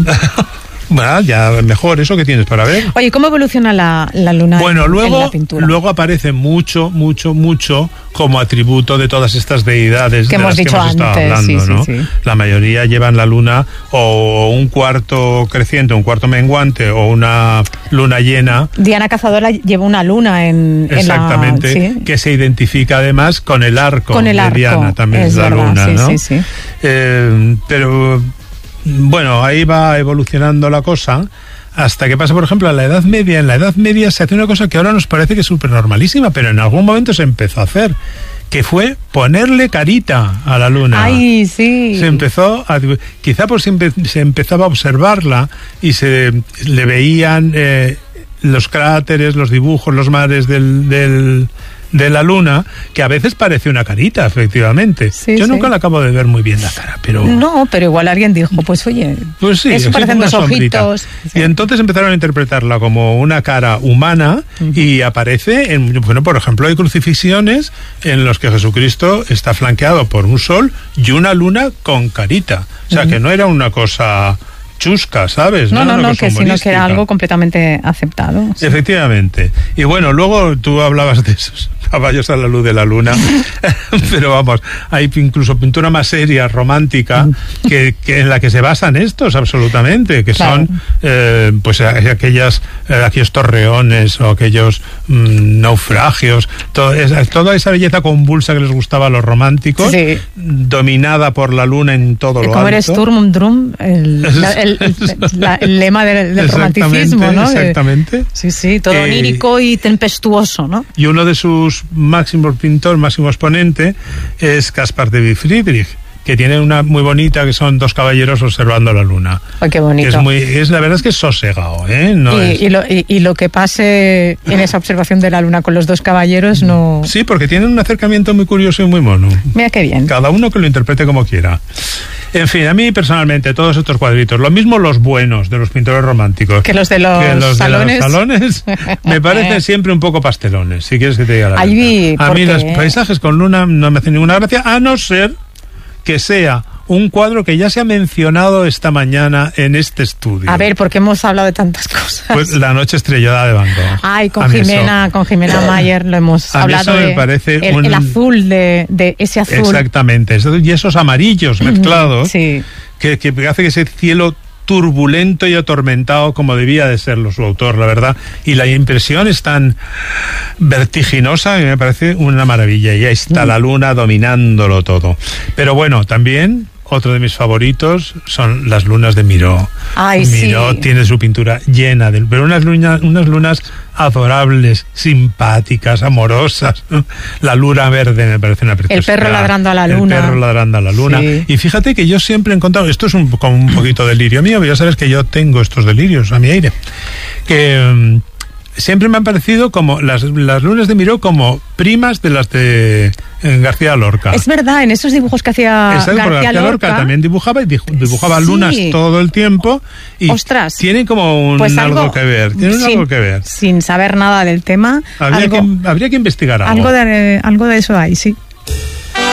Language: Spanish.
Bueno, ya mejor eso que tienes para ver. Oye, ¿cómo evoluciona la luna en la pintura? Luego aparece mucho como atributo de todas estas deidades que hemos dicho estado hablando, ¿no? Sí. La mayoría llevan la luna o un cuarto creciente, un cuarto menguante o una luna llena. Diana Cazadora lleva una luna exactamente, que se identifica además con el arco de Diana, también es la luna, ¿no? Sí. Pero bueno, ahí va evolucionando la cosa hasta que pasa, por ejemplo, a la Edad Media. En la Edad Media se hace una cosa que ahora nos parece que es súper normalísima, pero en algún momento se empezó a hacer, que fue ponerle carita a la luna. ¡Ay, sí! Se empezó a... Quizá pues se empezaba a observarla y se le veían los cráteres, los dibujos, los mares de la luna, que a veces parece una carita, efectivamente. Yo nunca la acabo de ver muy bien la cara, pero... No, pero igual alguien dijo, pues oye, pues sí, eso parecen dos ojitos. Sí. Y entonces empezaron a interpretarla como una cara humana y aparece, por ejemplo, hay crucifixiones en los que Jesucristo está flanqueado por un sol y una luna con carita. O sea, que no era una cosa chusca, ¿sabes? No, sino que era algo completamente aceptado. Sí. Efectivamente. Y bueno, luego tú hablabas de esos caballos a la luz de la luna, pero vamos, hay incluso pintura más seria, romántica, que en la que se basan estos, absolutamente, que son pues aquellos torreones o aquellos naufragios, toda esa belleza convulsa que les gustaba a los románticos, dominada por la luna en todo lo alto. Como era Sturm und Drang, el lema del romanticismo, ¿no? Exactamente. Sí, todo onírico y tempestuoso, ¿no? Y uno de sus máximo exponente es Caspar de Friedrich, que tiene una muy bonita, que son dos caballeros observando la luna. ¡Ay, qué bonito! La verdad es que es sosegado, ¿eh? Y lo que pase en esa observación de la luna con los dos caballeros no... Sí, porque tienen un acercamiento muy curioso y muy mono. Mira qué bien. Cada uno que lo interprete como quiera. En fin, a mí personalmente todos estos cuadritos, lo mismo los buenos de los pintores románticos que los de los salones, me parecen siempre un poco pastelones, si quieres que te diga la verdad. A mí los paisajes con luna no me hacen ninguna gracia, a no ser que sea un cuadro que ya se ha mencionado esta mañana en este estudio. A ver, porque hemos hablado de tantas cosas. Pues La noche estrellada de Van Gogh. Ay, con Jimena Mayer lo hemos hablado. Eso me parece el azul de ese azul. Exactamente, y esos amarillos mezclados, que hace que ese cielo turbulento y atormentado como debía de serlo su autor, la verdad, y la impresión es tan vertiginosa que me parece una maravilla, y ahí está la luna dominándolo todo. Pero bueno, también otro de mis favoritos son las lunas de Miró. Miró tiene su pintura llena pero unas lunas adorables, simpáticas, amorosas. La luna verde me parece una preciosidad. El perro ladrando a la luna. Sí. Y fíjate que yo siempre he encontrado, esto es como un poquito delirio mío, pero ya sabes que yo tengo estos delirios a mi aire, que siempre me han parecido como las lunas de Miró como primas de las de García Lorca. Es verdad, en esos dibujos que hacía García Lorca también dibujaba lunas todo el tiempo y tienen como algo que ver. Algo que ver. Sin saber nada del tema. Habría que investigar algo. Algo de eso hay, sí.